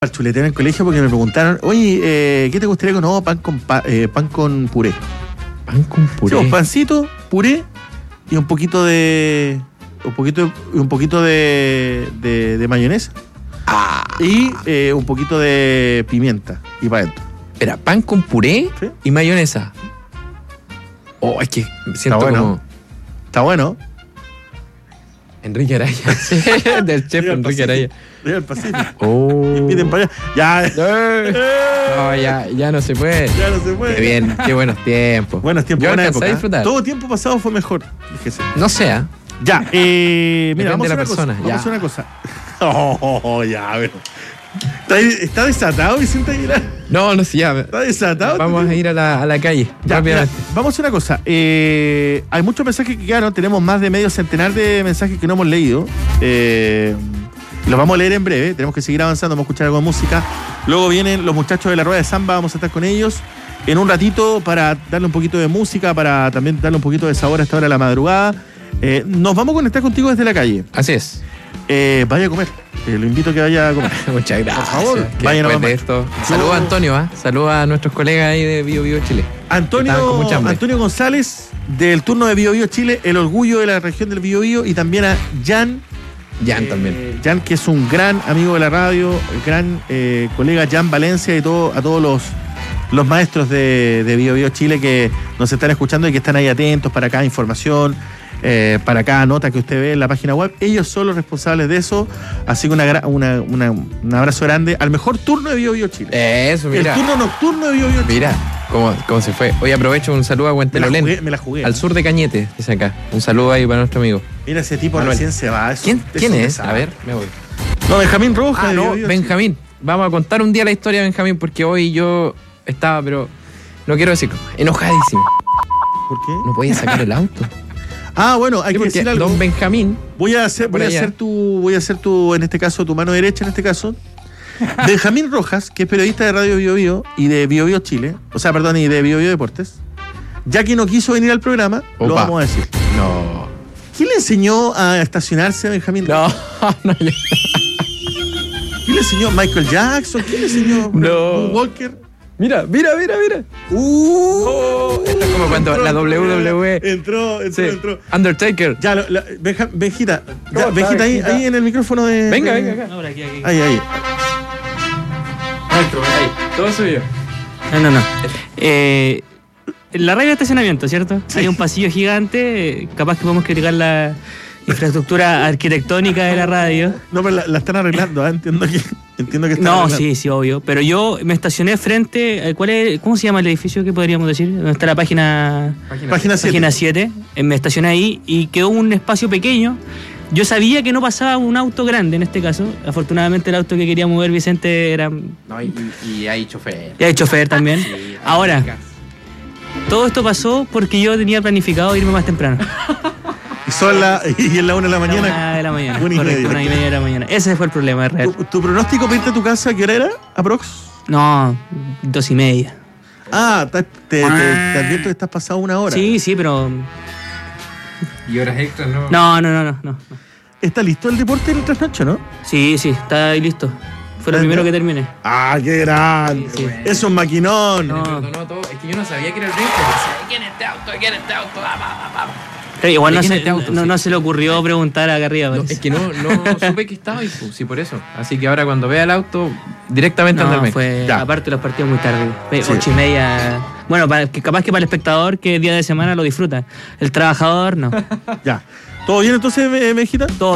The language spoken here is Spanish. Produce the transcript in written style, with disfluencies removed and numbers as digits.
al chuletero en el colegio porque me preguntaron, oye, ¿qué te gustaría con pan con puré? Pan con puré. Sí, pancito, puré y un poquito de mayonesa. Y un poquito de pimienta y para adentro. Espera, pan con puré, ¿sí?, y mayonesa. Oh, es que siento bueno, como... Está bueno. Enrique Araya. Del chef Enrique Araya. Del Pacífico. Oh. Piden para allá. No, ya no se puede. Ya no se puede. Qué bien, qué buenos tiempos. Buenos tiempos, Yo buena alcancé época. a disfrutar. Todo tiempo pasado fue mejor. Fíjese. No sea. Ya, mira, vamos a hacer una cosa. Oh, ya, bueno. ¿Está desatado, Vicente Aguilar? No, sí, ya. ¿Está desatado? Vamos a ir a la calle. Ya, mira, vamos a hacer una cosa. Hay muchos mensajes que quedaron. Tenemos más de medio centenar de mensajes que no hemos leído. Los vamos a leer en breve. Tenemos que seguir avanzando. Vamos a escuchar algo de música. Luego vienen los muchachos de la Rueda de Samba. Vamos a estar con ellos en un ratito para darle un poquito de música, para también darle un poquito de sabor a esta hora de la madrugada. Nos vamos a conectar contigo desde la calle. Así es. Vaya a comer. Lo invito a que vaya a comer. Muchas gracias. Por favor, vayan a comer. Saludos a Antonio, saludos a nuestros colegas ahí de Bio Bio Chile. Antonio González, del turno de Bio Bio Chile, el orgullo de la región del Bio Bio, y también a Jan también. Jan, que es un gran amigo de la radio, gran colega Jan Valencia, y a todos los maestros de Bio Bio Chile que nos están escuchando y que están ahí atentos para cada información. Para cada nota que usted ve en la página web. Ellos son los responsables de eso. Así que un abrazo grande al mejor turno de Bio Bio Chile. Eso, mira. El turno nocturno de Bio Bio Chile. Mira cómo se fue. Hoy aprovecho un saludo a Huentelolén. Me la jugué. Al sur de Cañete, dice acá. Un saludo ahí para nuestro amigo. Mira, ese tipo recién se va. ¿Quién es? A ver, me voy. No, Benjamín Rojas. No, Benjamín. Vamos a contar un día la historia de Benjamín, porque hoy yo estaba, pero no quiero decirlo, enojadísimo. ¿Por qué? No podía sacar el auto. Bueno, hay que decir algo. Don Benjamín. Voy a hacer tu, en este caso, tu mano derecha, en este caso. Benjamín Rojas, que es periodista de Radio Bio Bio y de Bio Bio Chile, y de Bio Bio Deportes, ya que no quiso venir al programa, lo vamos a decir. No. ¿Quién le enseñó a estacionarse a Benjamín Rojas? No. ¿Quién le enseñó? ¿Michael Jackson? ¿Quién le enseñó? No. ¿Walker? Mira. Esto es como cuando la WWE. Entró. Undertaker. Ya, Benjita ahí en el micrófono de. Venga acá. No, aquí. Ahí. Todo suyo. No. La radio de estacionamiento, ¿cierto? Sí. Hay un pasillo gigante. Capaz que podemos criticar la infraestructura arquitectónica de la radio. No, pero la están arreglando, entiendo que están arreglando. Sí, obvio. Pero yo me estacioné frente. ¿Cómo se llama el edificio que podríamos decir? Donde está la página 7. Me estacioné ahí y quedó un espacio pequeño. Yo sabía que no pasaba un auto grande en este caso. Afortunadamente el auto que quería mover Vicente era... No, y hay chofer. Y hay chofer también. Sí, ahora, todo esto pasó porque yo tenía planificado irme más temprano. Y en la 1 de la mañana. 1 de la mañana. 1:30. 1:30 de la mañana. Ese fue el problema, es real. ¿Tu pronóstico para irte a tu casa qué hora era? ¿Aprox? No, 2:30. Te advierto que estás pasado 1 hora. Sí, pero... ¿Y horas extras no? No. ¿Está listo el deporte del trasnocho, no? Sí, está ahí listo. Fue lo primero que terminé. ¡Qué grande! Sí. Es un maquinón. No. Todo. Es que yo no sabía que era el ritmo. ¿Quién es este auto? Igual no se le ocurrió preguntar acá arriba. No, es que no supe que estaba ahí, sí, por eso. Así que ahora cuando vea el auto, directamente andarme. Aparte los partidos muy tarde, 8:30. Bueno, capaz que para el espectador que día de semana lo disfruta. El trabajador, no. Ya. ¿Todo bien entonces, Mejita? Todo